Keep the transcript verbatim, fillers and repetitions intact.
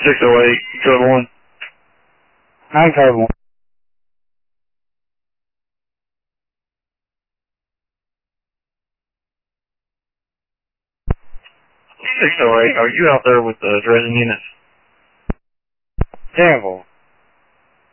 six oh eight, code one. nine code one. six oh eight, are you out there with the dredging units? Danville.